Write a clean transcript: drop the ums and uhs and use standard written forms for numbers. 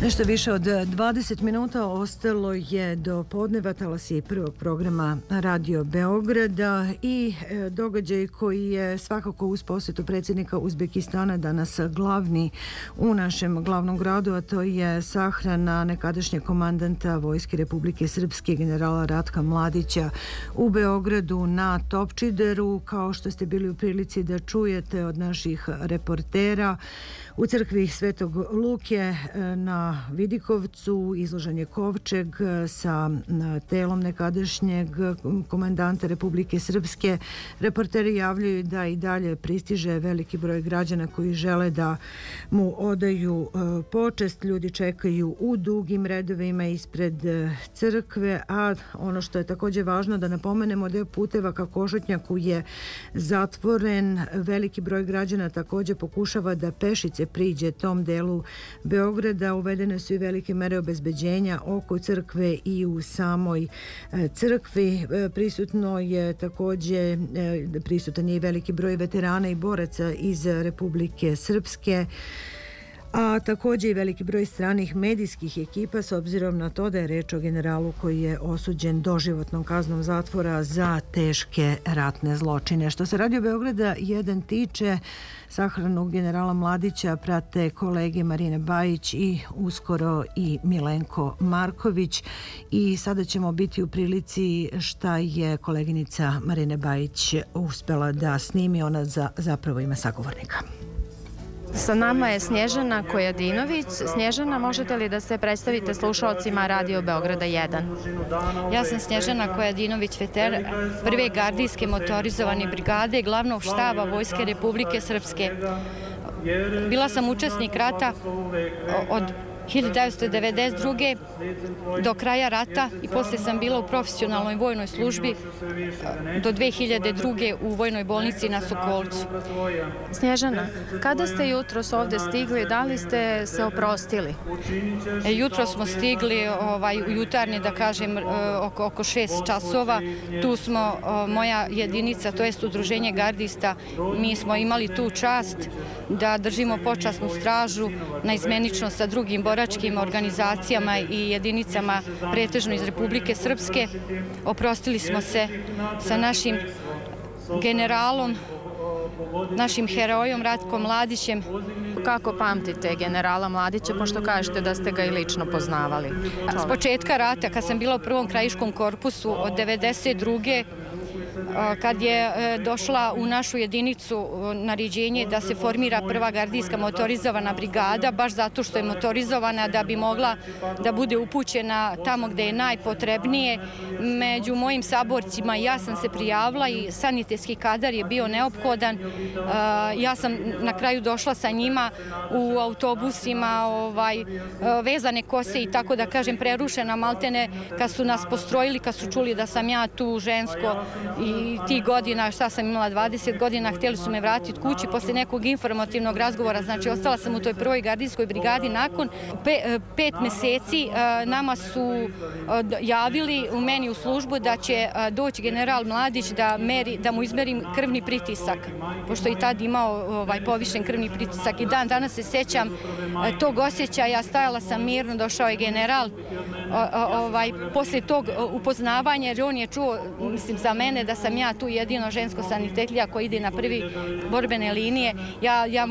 Nešto više od 20 minuta ostalo je do podneva. Talas je prvog programa Radio Beograda i događaj koji je svakako uz posjetu predsjednika Uzbekistana danas glavni u našem glavnom gradu, a to je sahrana nekadašnjeg komandanta Vojske Republike Srpske generala Ratka Mladića u Beogradu na Topčideru. Kao što ste bili u prilici da čujete od naših reportera, u crkvi Svetog Luke na Vidikovcu izložen je kovčeg sa telom nekadašnjeg komandanta Republike Srpske. Reporteri javljaju da i dalje pristiže veliki broj građana koji žele da mu odaju počest. Ljudi čekaju u dugim redovima ispred crkve, a ono što je također važno da napomenemo, deo puteva ka Košutnjaku je zatvoren. Veliki broj građana također pokušava da pešice priđe tom delu Beograda. Uvedene su i velike mere obezbeđenja oko crkve i u samoj crkvi. Prisutan je i veliki broj veterana i boraca iz Republike Srpske, a također i veliki broj stranih medijskih ekipa, s obzirom na to da je reč o generalu koji je osuđen doživotnom kaznom zatvora za teške ratne zločine. Što se Radio Beograda 1 tiče, sahranu generala Mladića prate kolege Marine Bajić i uskoro i Milenko Marković, i sada ćemo biti u prilici šta je koleginica Marine Bajić uspela da snimi. Ona zapravo ima sagovornika. Sa nama je Snježana Kojadinović. Snježana, možete li da se predstavite slušalcima Radio Beograda 1? Ja sam Snježana Kojadinović, veteran prve gardijske motorizovane brigade glavnog štaba Vojske Republike Srpske. Bila sam učesnik rata od 1992. do kraja rata i poslije sam bila u profesionalnoj vojnoj službi do 2002. u vojnoj bolnici na Sokolcu. Snježana, kada ste jutros ovdje stigli, da li ste se oprostili? Jutro smo stigli u jutarnje, da kažem, oko 6 časova. Tu smo, moja jedinica, to jest udruženje gardista, mi smo imali tu čast da držimo počasnu stražu naizmenično sa drugim boračkim organizacijama i jedinicama pretežno iz Republike Srpske. Oprostili smo se sa našim generalom, našim herojom Ratkom Mladićem. Kako pamtite generala Mladića, pošto kažete da ste ga i lično poznavali? S početka rata, kad sam bila u prvom krajiškom korpusu od 1992. kad je došla u našu jedinicu naređenje da se formira prva gardijska motorizovana brigada, baš zato što je motorizovana da bi mogla da bude upućena tamo gde je najpotrebnije. Među mojim saborcima ja sam se prijavila i sanitetski kadar je bio neophodan. Ja sam na kraju došla sa njima u autobusima, vezane kose i tako da kažem prerušena maltene, kad su nas postrojili, kad su čuli da sam ja tu žensko i tih godina, šta sam imala 20 godina, htjeli su me vratiti kući posle nekog informativnog razgovora. Znači, ostala sam u toj prvoj gardijskoj brigadi. Nakon 5 meseci nama su javili u meni u službu da će doći general Mladić da mu izmerim krvni pritisak, pošto je i tad imao povišen krvni pritisak. I danas se sjećam tog osjećaja, stajala sam mirno, došao je general posle tog upoznavanja, jer on je čuo, mislim, za mene da sam ja tu jedino žensko sanitetlija koja ide na prvi borbene linije. Ja